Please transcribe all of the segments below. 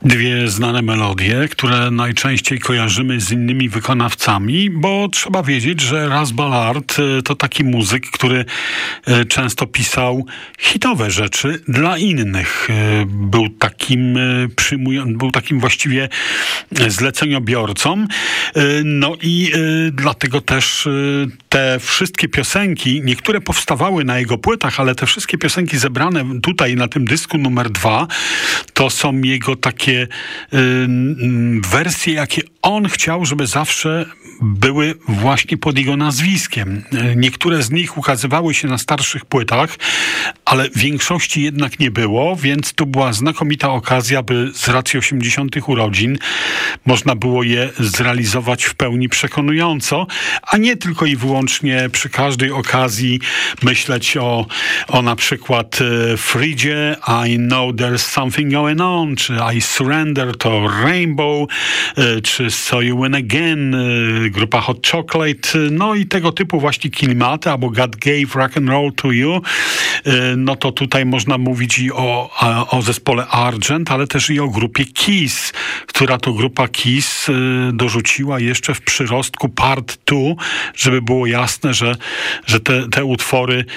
Dwie znane melodie, które najczęściej kojarzymy z innymi wykonawcami, bo trzeba wiedzieć, że Raz Ballard to taki muzyk, który często pisał hitowe rzeczy dla innych. Był takim właściwie zleceniobiorcą. No i dlatego też te wszystkie piosenki, niektóre powstawały na jego płytach, ale te wszystkie piosenki zebrane tutaj na tym dysku numer 2, to są jego takie wersje, jakie on chciał, żeby zawsze były właśnie pod jego nazwiskiem. Niektóre z nich ukazywały się na starszych płytach, ale większości jednak nie było, więc to była znakomita okazja, by z racji 80. urodzin można było je zrealizować w pełni przekonująco, a nie tylko i wyłącznie przy każdej okazji myśleć o na przykład Fridzie, I Know There's Something Going On, czy I Surrender to Rainbow, czy So You Win Again, grupa Hot Chocolate, no i tego typu właśnie klimaty, albo God Gave Rock and Roll to You. No to tutaj można mówić i o zespole Argent, ale też i o grupie Kiss, która to grupa Kiss dorzuciła jeszcze w przyrostku Part 2, żeby było jasne, że te utwory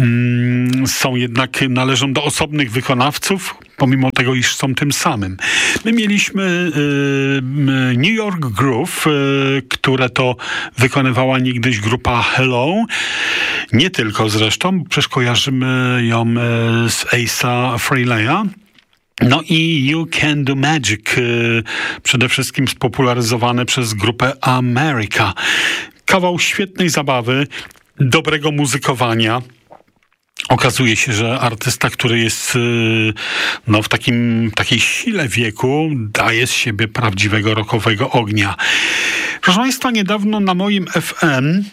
są jednak, należą do osobnych wykonawców, pomimo tego, iż są tym samym. My mieliśmy New York Groove, które to wykonywała niegdyś grupa Hello. Nie tylko zresztą, przecież kojarzymy ją z Ace'a Frehleya. No i You Can Do Magic, przede wszystkim spopularyzowane przez grupę America. Kawał świetnej zabawy, dobrego muzykowania. Okazuje się, że artysta, który jest w takiej sile wieku, daje z siebie prawdziwego rockowego ognia. Proszę Państwa, niedawno na moim FM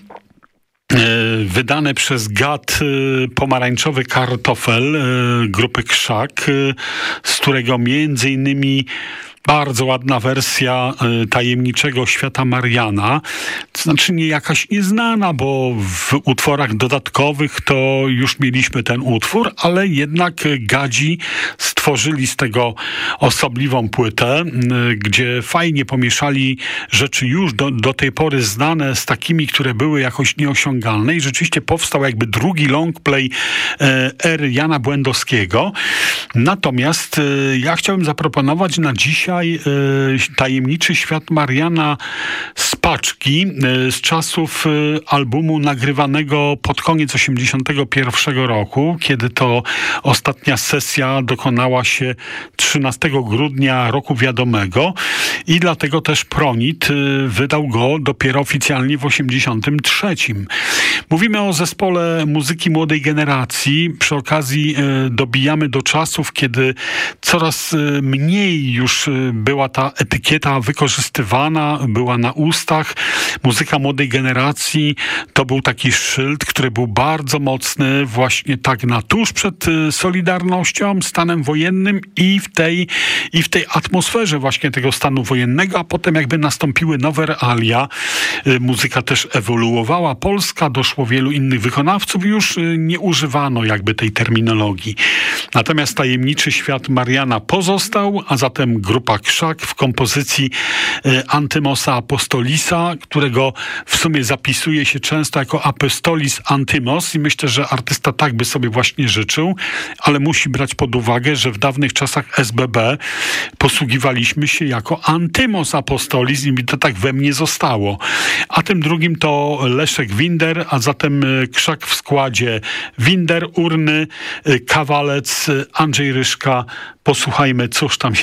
wydane przez GAT Pomarańczowy Kartofel grupy Krzak, z którego między innymi bardzo ładna wersja Tajemniczego Świata Mariana. To znaczy nie jakaś nieznana, bo w utworach dodatkowych to już mieliśmy ten utwór, ale jednak Gadzi stworzyli z tego osobliwą płytę, gdzie fajnie pomieszali rzeczy już do tej pory znane z takimi, które były jakoś nieosiągalne i rzeczywiście powstał jakby drugi longplay ery Jana Błędowskiego. Natomiast ja chciałem zaproponować na dzisiaj Tajemniczy Świat Mariana z paczki z czasów albumu nagrywanego pod koniec 1981 roku, kiedy to ostatnia sesja dokonała się 13 grudnia roku wiadomego i dlatego też Pronit wydał go dopiero oficjalnie w 1983. Mówimy o zespole muzyki młodej generacji. Przy okazji dobijamy do czasów, kiedy coraz mniej już była ta etykieta wykorzystywana, była na ustach. Muzyka młodej generacji to był taki szyld, który był bardzo mocny właśnie tak na tuż przed Solidarnością, stanem wojennym i w tej atmosferze właśnie tego stanu wojennego, a potem jakby nastąpiły nowe realia. Muzyka też ewoluowała. Polska, doszło wielu innych wykonawców i już nie używano jakby tej terminologii. Natomiast Tajemniczy Świat Mariana pozostał, a zatem grupa Krzak w kompozycji Antymosa Apostolisa, którego w sumie zapisuje się często jako Apostolis Antymos i myślę, że artysta tak by sobie właśnie życzył, ale musi brać pod uwagę, że w dawnych czasach SBB posługiwaliśmy się jako Antymos Apostolis i to tak we mnie zostało. A tym drugim to Leszek Winder, a zatem Krzak w składzie Winder, Urny, Kawalec, Andrzej Ryszka. Posłuchajmy, cóż tam się